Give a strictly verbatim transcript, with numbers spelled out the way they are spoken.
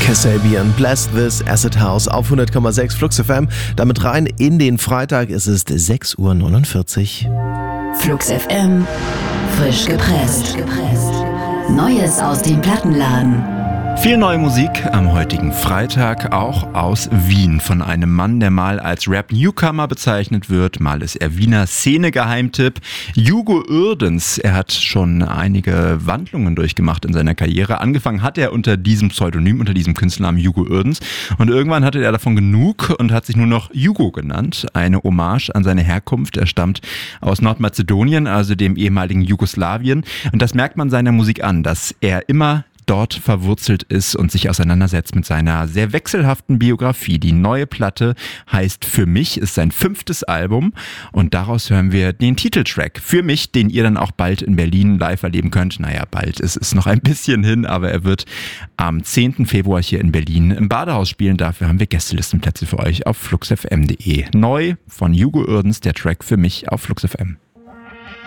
Kasabian, Bless This Acid House auf hundert Komma sechs Flux F M. Damit rein in den Freitag. Es ist sechs Uhr neunundvierzig. Flux F M, frisch gepresst. Neues aus dem Plattenladen. Viel neue Musik am heutigen Freitag, auch aus Wien, von einem Mann, der mal als Rap-Newcomer bezeichnet wird, mal ist er Wiener Szene-Geheimtipp. Hugo Uerdens, er hat schon einige Wandlungen durchgemacht in seiner Karriere. Angefangen hat er unter diesem Pseudonym, unter diesem Künstlernamen Hugo Uerdens, und irgendwann hatte er davon genug und hat sich nur noch Hugo genannt. Eine Hommage an seine Herkunft. Er stammt aus Nordmazedonien, also dem ehemaligen Jugoslawien, und das merkt man seiner Musik an, dass er immer dort verwurzelt ist und sich auseinandersetzt mit seiner sehr wechselhaften Biografie. Die neue Platte heißt Für mich, ist sein fünftes Album, und daraus hören wir den Titeltrack Für mich, den ihr dann auch bald in Berlin live erleben könnt. Naja, bald, es ist noch ein bisschen hin, aber er wird am zehnten Februar hier in Berlin im Badehaus spielen. Dafür haben wir Gästelistenplätze für euch auf flux f m punkt de. Neu von Hugo Uerdens, der Track Für mich auf Flux F M.